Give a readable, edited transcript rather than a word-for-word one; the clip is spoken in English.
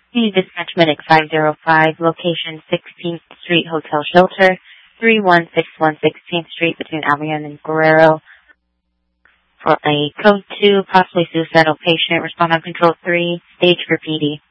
The dispatch medic 505, location 16th Street Hotel Shelter, 31616 16th Street between Albion and Guerrero. For a code 2, possibly suicidal patient, respond on control 3, stage for PD.